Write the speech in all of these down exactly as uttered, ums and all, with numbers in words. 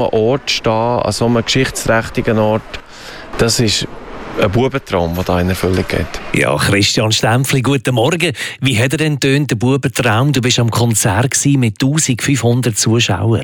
Ort stehen, an so einem geschichtsträchtigen Ort, das ist ein Bubentraum, der da in Erfüllung geht. Ja, Christian Stempfli, guten Morgen. Wie hat er denn tönt, der Bubentraum? Du warst am Konzert mit eintausendfünfhundert Zuschauern.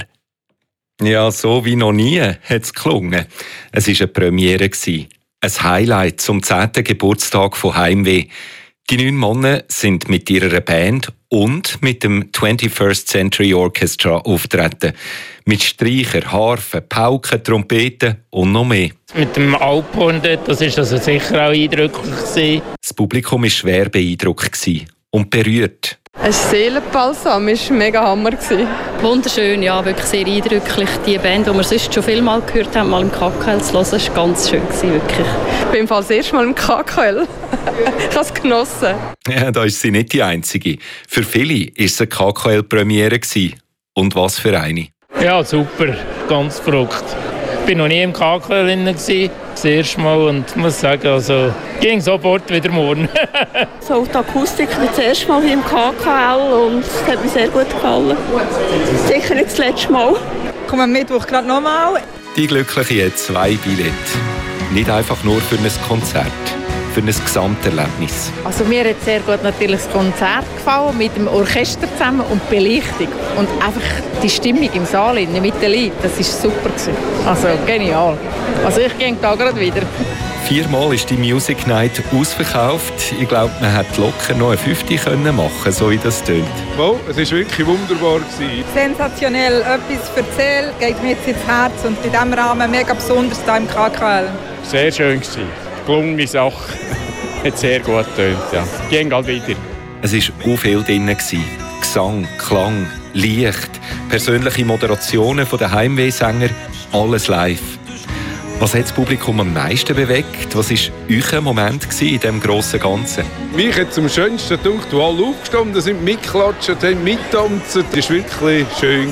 Ja, so wie noch nie hat es gelungen. Es war eine Premiere, ein Highlight zum zehnten Geburtstag von Heimweh. Die neun Männer sind mit ihrer Band und mit dem twenty-first Century Orchestra auftreten. Mit Streicher, Harfen, Pauken, Trompeten und noch mehr. Mit dem Alphorn dort, das war also sicher auch eindrücklich. Das Publikum war schwer beeindruckt und berührt. Ein Seelenbalsam war mega Hammer. Wunderschön, ja, wirklich sehr eindrücklich. Die Band, die wir sonst schon viel mal gehört haben, mal im K K L zu hören, war ganz schön, wirklich. Ich bin im Fall das erste Mal im K K L. Ich habe es genossen. Ja, da ist sie nicht die Einzige. Für viele war es eine K K L-Premiere. Und was für eine? Ja, super. Ganz verrückt. Ich war noch nie im K K L drin, das erste Mal, und muss sagen, also ging sofort wieder morgen. So, die Akustik war das erste Mal hier im K K L und es hat mir sehr gut gefallen. Sicher nicht das letzte Mal. Kommen am Mittwoch gerade nochmal. Die Glückliche hat zwei Billette. Nicht einfach nur für ein Konzert, für ein Gesamterlebnis. Also mir hat sehr gut natürlich das Konzert gefallen, mit dem Orchester zusammen und die Belichtung. Und einfach die Stimmung im Saal mit den Leuten, das war super. Also genial. Also ich gehe da gerade wieder. Viermal ist die Music Night ausverkauft. Ich glaube, man hätte locker noch eine fünfte können machen, so wie das tönt. Wow, es war wirklich wunderbar. Sensationell, etwas erzählt, geht mir jetzt ins Herz und in diesem Rahmen mega besonders hier im K K L. Sehr schön gewesen. Gelungene Sache. Hat sehr gut getönt, ja. Ging halt wieder. Es war auch viel drin. Gesang, Klang, Licht, persönliche Moderationen der Heimwehsänger, alles live. Was hat das Publikum am meisten bewegt? Was war euer Moment in diesem grossen Ganzen? Mich hat es am schönsten gedacht, wo alle aufgestanden sind, mitklatscht, mittanzen. Das war wirklich schön,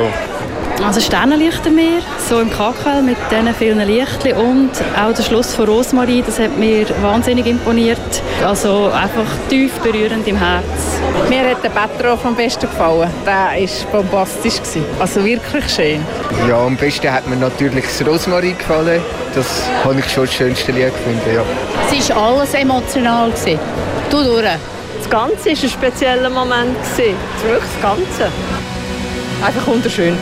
ja. Also Sternenlichtermeer, so im K K L mit diesen vielen Lichtchen, und auch der Schluss von Rosmarie, das hat mir wahnsinnig imponiert. Also einfach tief berührend im Herz. Mir hat der Petrov am besten gefallen. Der war bombastisch. Also wirklich schön. Ja, am besten hat mir natürlich das Rosmarie gefallen. Das habe ich schon das schönste Lied gefunden, ja. Es war alles emotional. Du durch. Das Ganze war ein spezieller Moment. Wirklich das Ganze. Einfach wunderschön.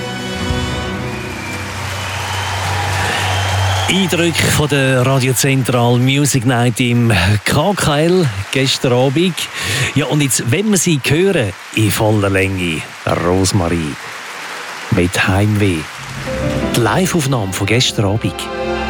Eindrücke von der Radio Zentral Music Night im K K L gestern Abend. Ja, und jetzt, wenn wir sie hören, in voller Länge, Rosmarie mit Heimweh. Die Live-Aufnahme von gestern Abend.